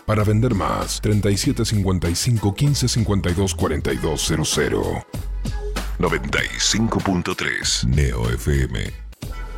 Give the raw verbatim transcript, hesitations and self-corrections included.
Para vender más, treinta y siete cincuenta y cinco quince cincuenta y dos cuarenta y dos cero cero. noventa y cinco punto tres Neo F M.